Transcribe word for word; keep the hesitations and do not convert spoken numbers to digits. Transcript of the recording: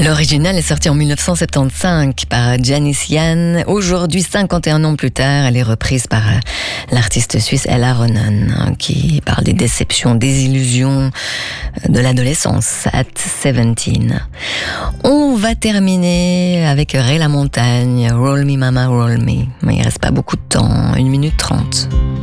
L'original est sorti en mille neuf cent soixante-quinze par Janis Ian. Aujourd'hui, cinquante et un ans plus tard, elle est reprise par l'artiste suisse Ella Ronan, qui parle des déceptions, des illusions de l'adolescence, at seventeen. On va terminer avec Ray La Montagne, Roll Me Mama, Roll Me. Mais il reste pas beaucoup de temps, une minute trente.